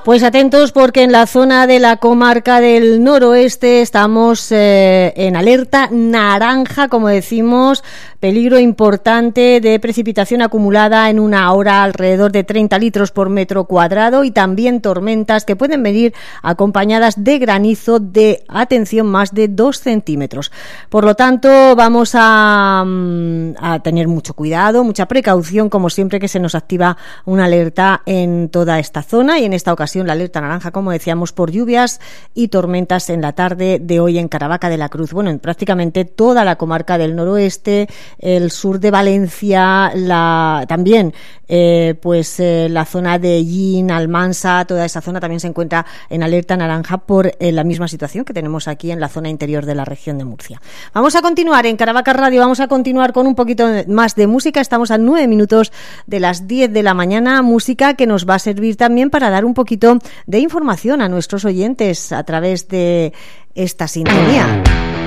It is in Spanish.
Pues atentos porque en la zona de la comarca del noroeste estamos en alerta naranja, como decimos, peligro importante de precipitación acumulada en una hora alrededor de 30 litros por metro cuadrado y también tormentas que pueden venir acompañadas de granizo de, atención, más de 2 centímetros. Por lo tanto, vamos a tener mucho cuidado, mucha precaución, como siempre que se nos activa una alerta en toda esta zona y en esta ocasión la alerta naranja, como decíamos, por lluvias y tormentas en la tarde de hoy en Caravaca de la Cruz. Bueno, en prácticamente toda la comarca del noroeste, el sur de Valencia, también la zona de Llín, Almansa, toda esa zona también se encuentra en alerta naranja por la misma situación que tenemos aquí en la zona interior de la región de Murcia. Vamos a continuar en Caravaca Radio, vamos a continuar con un poquito más de música. Estamos a 9 minutos de las 10 de la mañana, música que nos va a servir también para dar un poquito de información a nuestros oyentes a través de esta sintonía.